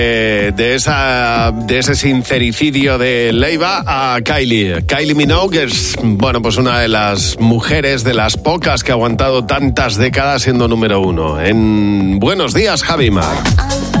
de ese sincericidio de Leiva a Kylie. Kylie Minogue es, bueno, pues una de las mujeres, de las pocas que ha aguantado tantas décadas siendo número uno. En Buenos Días, Javi Mar.